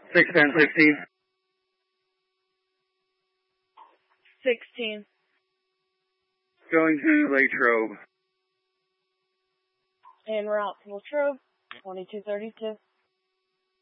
610-15. 16. Going to Latrobe. En route to Latrobe, 2232.